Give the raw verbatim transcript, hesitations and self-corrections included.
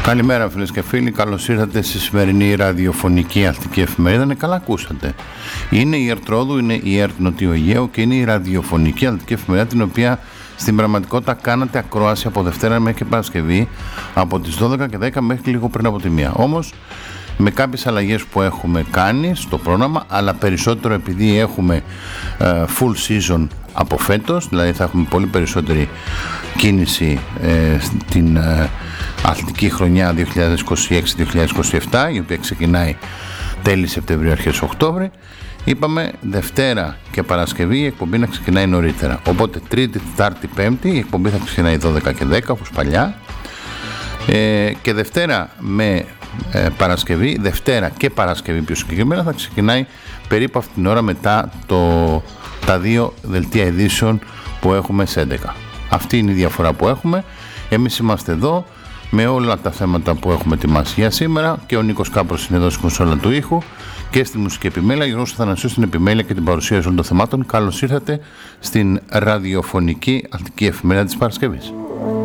Καλημέρα φίλες και φίλοι, καλώς ήρθατε στη σημερινή ραδιοφωνική Αττική Εφημερίδα. Ναι, καλά ακούσατε. Είναι η Ερτρόδου, είναι η ΕΡΤ Νοτιού Αιγαίου και είναι η ραδιοφωνική Αττική Εφημερίδα, την οποία στην πραγματικότητα κάνατε ακρόαση από Δευτέρα μέχρι και Παρασκευή, από τις δώδεκα και δέκα μέχρι λίγο πριν από τη μία. Όμως με κάποιες αλλαγές που έχουμε κάνει στο πρόγραμμα, αλλά περισσότερο επειδή έχουμε uh, full season από φέτος, δηλαδή θα έχουμε πολύ περισσότερη κίνηση ε, στην ε, αθλητική χρονιά δύο χιλιάδες είκοσι έξι δύο χιλιάδες είκοσι επτά, η οποία ξεκινάει τέλη Σεπτεμβρίου αρχές Οκτώβρη. Είπαμε Δευτέρα και Παρασκευή η εκπομπή να ξεκινάει νωρίτερα, οπότε Τρίτη, Τετάρτη, Πέμπτη η εκπομπή θα ξεκινάει δώδεκα και δέκα όπως παλιά, ε, και Δευτέρα με ε, Παρασκευή, Δευτέρα και Παρασκευή πιο συγκεκριμένα θα ξεκινάει περίπου αυτήν την ώρα μετά το, τα δύο δελτία ειδήσεων που έχουμε σε έντεκα. Αυτή είναι η διαφορά που έχουμε. Εμείς είμαστε εδώ με όλα τα θέματα που έχουμε ετοιμάσει για σήμερα και ο Νίκος Κάπρος είναι εδώ στην κονσόλα του ήχου και στη μουσική επιμέλεια, Γιώργος Αθανασίου στην επιμέλεια και την παρουσίαση όλων των θεμάτων. Καλώς ήρθατε στην ραδιοφωνική Αττική Εφημερίδα της Παρασκευής.